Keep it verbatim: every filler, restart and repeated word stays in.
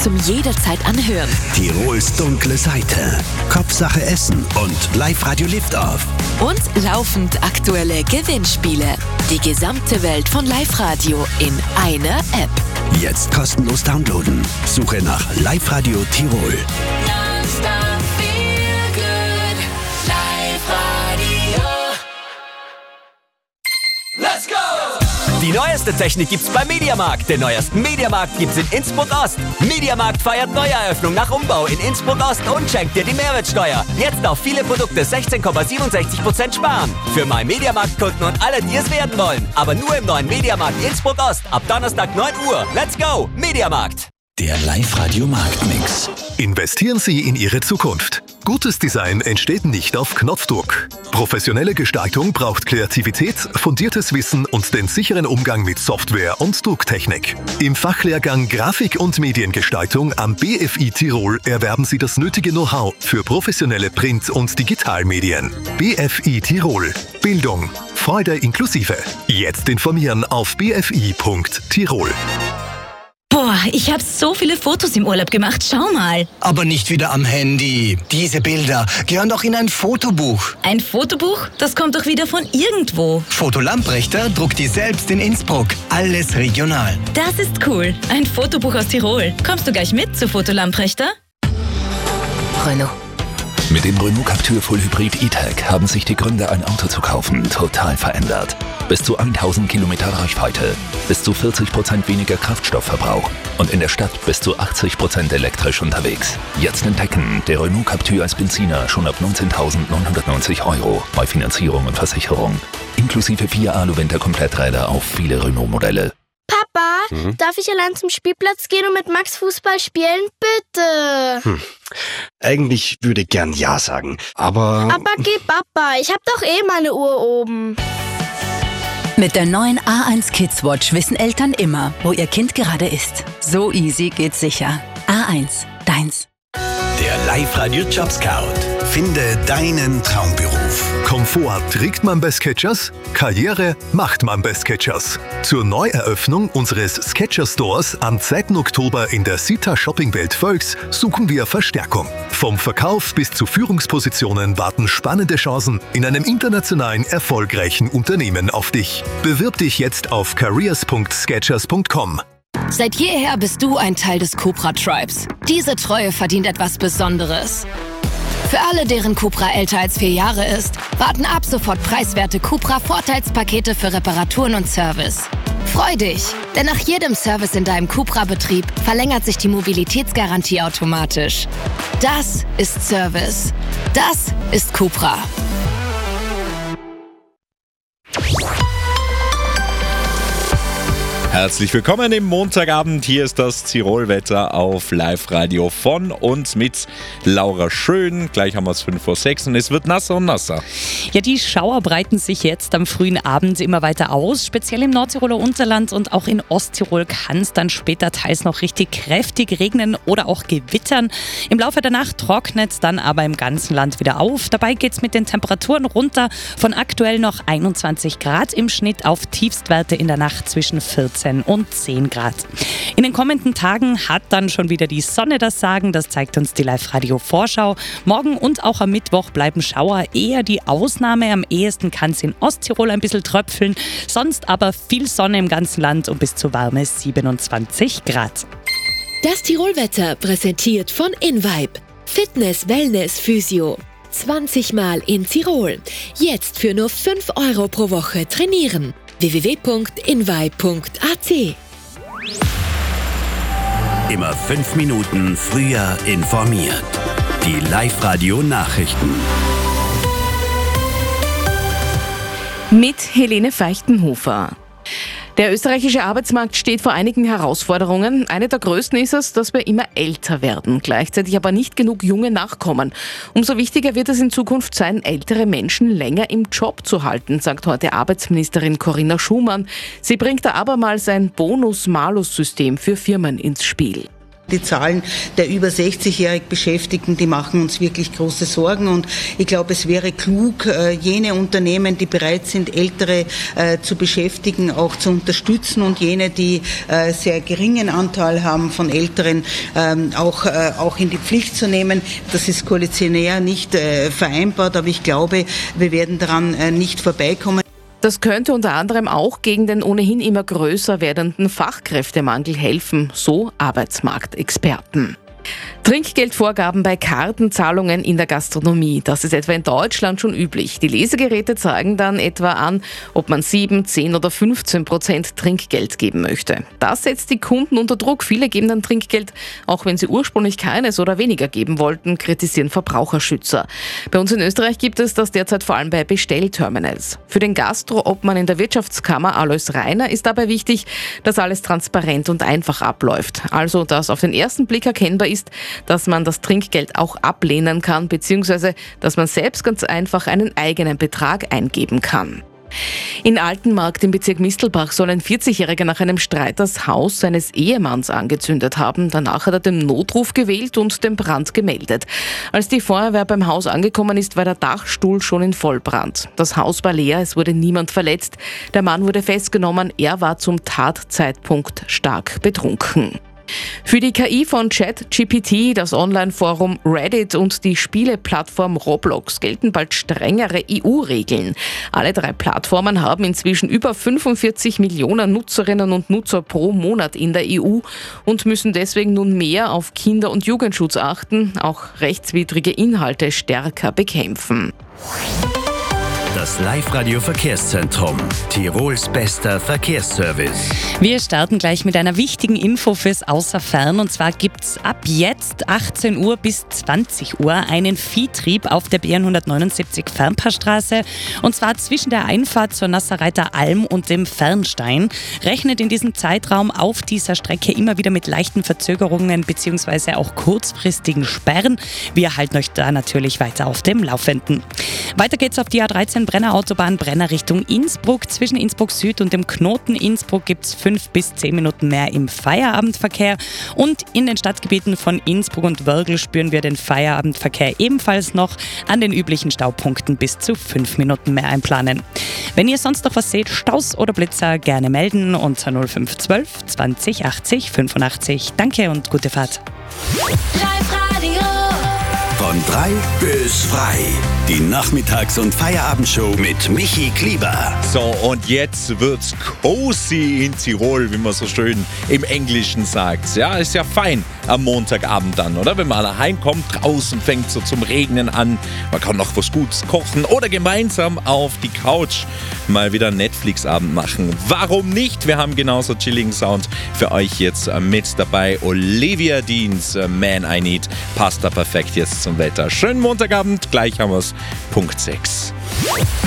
zum jederzeit anhören. Tirols dunkle Seite, Kopfsache Essen und Live-Radio Liftoff. Und laufend aktuelle Gewinnspiele. Die gesamte Welt von Live-Radio in einer App. Jetzt kostenlos downloaden. Suche nach Live-Radio Tirol. Die neueste Technik gibt's beim Mediamarkt. Den neuesten Mediamarkt gibt's in Innsbruck Ost. Mediamarkt feiert Neueröffnung nach Umbau in Innsbruck Ost und schenkt dir die Mehrwertsteuer. Jetzt auf viele Produkte sechzehn Komma siebenundsechzig Prozent sparen. Für My Mediamarkt-Kunden und alle, die es werden wollen. Aber nur im neuen Mediamarkt Innsbruck Ost. Ab Donnerstag neun Uhr. Let's go, Mediamarkt. Der Live-Radio Marktmix. Investieren Sie in Ihre Zukunft. Gutes Design entsteht nicht auf Knopfdruck. Professionelle Gestaltung braucht Kreativität, fundiertes Wissen und den sicheren Umgang mit Software und Drucktechnik. Im Fachlehrgang Grafik- und Mediengestaltung am B F I Tirol erwerben Sie das nötige Know-how für professionelle Print- und Digitalmedien. B F I Tirol. Bildung. Freude inklusive. Jetzt informieren auf b f i punkt tirol. Boah, ich habe so viele Fotos im Urlaub gemacht. Schau mal. Aber nicht wieder am Handy. Diese Bilder gehören doch in ein Fotobuch. Ein Fotobuch? Das kommt doch wieder von irgendwo. Foto Lamprechter druckt die selbst in Innsbruck. Alles regional. Das ist cool. Ein Fotobuch aus Tirol. Kommst du gleich mit zu Foto Lamprechter? Renault. Mit dem Renault Captur Full Hybrid E-Tech haben sich die Gründe, ein Auto zu kaufen, total verändert. Bis zu tausend Kilometer Reichweite, bis zu vierzig Prozent weniger Kraftstoffverbrauch und in der Stadt bis zu achtzig Prozent elektrisch unterwegs. Jetzt entdecken, der Renault Captur als Benziner schon ab neunzehntausendneunhundertneunzig Euro bei Finanzierung und Versicherung. Inklusive vier Alu-Winter-Kompletträder auf viele Renault-Modelle. Papa, hm? darf ich allein zum Spielplatz gehen und mit Max Fußball spielen? Bitte! Hm. Eigentlich würde ich gern Ja sagen, aber... Aber geh, Papa, ich hab doch eh meine Uhr oben. Mit der neuen A eins Kids Watch wissen Eltern immer, wo ihr Kind gerade ist. So easy geht's sicher. A eins, deins. Der Live-Radio Job Scout. Finde deinen Traumberuf. Komfort trägt man bei Skechers, Karriere macht man bei Skechers. Zur Neueröffnung unseres Skechers Stores am zweiten Oktober in der Sita Shoppingwelt Völks suchen wir Verstärkung. Vom Verkauf bis zu Führungspositionen warten spannende Chancen in einem internationalen erfolgreichen Unternehmen auf dich. Bewirb dich jetzt auf careers punkt skechers punkt com. Seit jeher bist du ein Teil des Cupra Tribes. Diese Treue verdient etwas Besonderes. Für alle, deren Cupra älter als vier Jahre ist, warten ab sofort preiswerte Cupra-Vorteilspakete für Reparaturen und Service. Freu dich, denn nach jedem Service in deinem Cupra-Betrieb verlängert sich die Mobilitätsgarantie automatisch. Das ist Service. Das ist Cupra. Herzlich willkommen im Montagabend. Hier ist das Tirolwetter auf Live-Radio von und mit Laura Schön. Gleich haben wir es fünf vor sechs und es wird nasser und nasser. Ja, die Schauer breiten sich jetzt am frühen Abend immer weiter aus. Speziell im Nordtiroler Unterland und auch in Osttirol kann es dann später teils noch richtig kräftig regnen oder auch gewittern. Im Laufe der Nacht trocknet dann aber im ganzen Land wieder auf. Dabei geht es mit den Temperaturen runter von aktuell noch einundzwanzig Grad im Schnitt auf Tiefstwerte in der Nacht zwischen vierzehn und zehn Grad. In den kommenden Tagen hat dann schon wieder die Sonne das Sagen, das zeigt uns die Live-Radio-Vorschau. Morgen und auch am Mittwoch bleiben Schauer eher die Ausnahme. Am ehesten kann es in Osttirol ein bisschen tröpfeln, sonst aber viel Sonne im ganzen Land und bis zu warme siebenundzwanzig Grad. Das Tirolwetter präsentiert von InVibe. Fitness, Wellness, Physio. zwanzig Mal in Tirol. Jetzt für nur fünf Euro pro Woche trainieren. w w w punkt invibe punkt a t. Immer fünf Minuten früher informiert. Die Live-Radio-Nachrichten. Mit Helene Feichtenhofer. Der österreichische Arbeitsmarkt steht vor einigen Herausforderungen. Eine der größten ist es, dass wir immer älter werden, gleichzeitig aber nicht genug junge nachkommen. Umso wichtiger wird es in Zukunft sein, ältere Menschen länger im Job zu halten, sagt heute Arbeitsministerin Corinna Schumann. Sie bringt da abermals ein Bonus-Malus-System für Firmen ins Spiel. Die Zahlen der über sechzigjährig Beschäftigten, die machen uns wirklich große Sorgen. Und ich glaube, es wäre klug, jene Unternehmen, die bereit sind, Ältere zu beschäftigen, auch zu unterstützen und jene, die sehr geringen Anteil haben von Älteren, auch, auch in die Pflicht zu nehmen. Das ist koalitionär nicht vereinbart, aber ich glaube, wir werden daran nicht vorbeikommen. Das könnte unter anderem auch gegen den ohnehin immer größer werdenden Fachkräftemangel helfen, so Arbeitsmarktexperten. Trinkgeldvorgaben bei Kartenzahlungen in der Gastronomie. Das ist etwa in Deutschland schon üblich. Die Lesegeräte zeigen dann etwa an, ob man sieben, zehn oder fünfzehn Prozent Trinkgeld geben möchte. Das setzt die Kunden unter Druck. Viele geben dann Trinkgeld, auch wenn sie ursprünglich keines oder weniger geben wollten, kritisieren Verbraucherschützer. Bei uns in Österreich gibt es das derzeit vor allem bei Bestellterminals. Für den Gastro-Obmann in der Wirtschaftskammer Alois Reiner ist dabei wichtig, dass alles transparent und einfach abläuft. Also, dass auf den ersten Blick erkennbar ist, dass man das Trinkgeld auch ablehnen kann, beziehungsweise dass man selbst ganz einfach einen eigenen Betrag eingeben kann. In Altenmarkt im Bezirk Mistelbach soll ein vierzigjähriger nach einem Streit das Haus seines Ehemanns angezündet haben. Danach hat er den Notruf gewählt und den Brand gemeldet. Als die Feuerwehr beim Haus angekommen ist, war der Dachstuhl schon in Vollbrand. Das Haus war leer, es wurde niemand verletzt. Der Mann wurde festgenommen, er war zum Tatzeitpunkt stark betrunken. Für die K I von ChatGPT, das Online-Forum Reddit und die Spieleplattform Roblox gelten bald strengere E U-Regeln. Alle drei Plattformen haben inzwischen über fünfundvierzig Millionen Nutzerinnen und Nutzer pro Monat in der E U und müssen deswegen nun mehr auf Kinder- und Jugendschutz achten, auch rechtswidrige Inhalte stärker bekämpfen. Das Live-Radio-Verkehrszentrum. Tirols bester Verkehrsservice. Wir starten gleich mit einer wichtigen Info fürs Außerfern. Und zwar gibt es ab jetzt achtzehn Uhr bis zwanzig Uhr einen Viehtrieb auf der B N hundertneunundsiebzig Fernpaarstraße. Und zwar zwischen der Einfahrt zur Nasserreiter Alm und dem Fernstein. Rechnet in diesem Zeitraum auf dieser Strecke immer wieder mit leichten Verzögerungen bzw. auch kurzfristigen Sperren. Wir halten euch da natürlich weiter auf dem Laufenden. Weiter geht's auf die A dreizehn Brenner Autobahn Brenner Richtung Innsbruck. Zwischen Innsbruck Süd und dem Knoten Innsbruck gibt es fünf bis zehn Minuten mehr im Feierabendverkehr. Und in den Stadtgebieten von Innsbruck und Wörgl spüren wir den Feierabendverkehr ebenfalls noch an den üblichen Staupunkten bis zu fünf Minuten mehr einplanen. Wenn ihr sonst noch was seht, Staus oder Blitzer, gerne melden unter null fünf eins zwei zwanzig achtzig fünfundachtzig. Danke und gute Fahrt. Live-Radio. Von drei bis frei. Die Nachmittags- und Feierabendshow mit Michi Klieber. So, und jetzt wird's cozy in Tirol, wie man so schön im Englischen sagt. Ja, ist ja fein am Montagabend dann, oder? Wenn man allein kommt, draußen fängt so zum Regnen an. Man kann noch was Gutes kochen oder gemeinsam auf die Couch mal wieder Netflix-Abend machen. Warum nicht? Wir haben genauso chilligen Sound für euch jetzt mit dabei. Olivia Deans Man I Need passt da perfekt jetzt zum Wetter. Schönen Montagabend, gleich haben wir's. Punkt sechs.